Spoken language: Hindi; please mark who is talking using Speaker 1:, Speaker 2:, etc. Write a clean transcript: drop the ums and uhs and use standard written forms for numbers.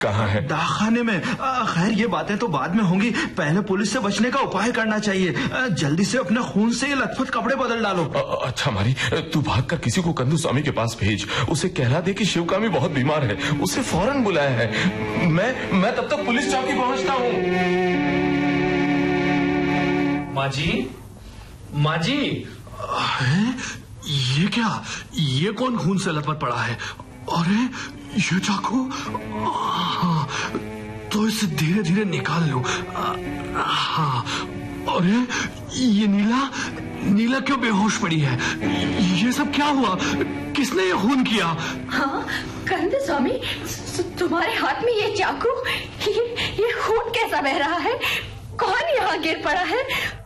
Speaker 1: कहाँ है?
Speaker 2: डाकखाने में। खैर ये बातें तो बाद में होंगी, पहले पुलिस से बचने का उपाय करना चाहिए। जल्दी से अपने खून से ये लथपथ कपड़े बदल डालो।
Speaker 1: अच्छा मारी, तू भागकर किसी को कंदू स्वामी के पास भेज, उसे कहला दे कि शिवकामी बहुत बीमार है, उसे फौरन बुलाया है। मैं तब तक पुलिस चौकी पहुंचता हूँ।
Speaker 3: माँ जी,
Speaker 2: ये क्या? ये कौन खून से लथपथ पड़ा है? अरे ये चाकू, तो इसे धीरे धीरे निकाल लो। हाँ, अरे ये नीला क्यों बेहोश पड़ी है? ये सब क्या हुआ? किसने ये खून किया?
Speaker 4: हाँ कंद स्वामी, तुम्हारे हाथ में ये चाकू, ये खून कैसा बह रहा है? कौन यहाँ गिर पड़ा है?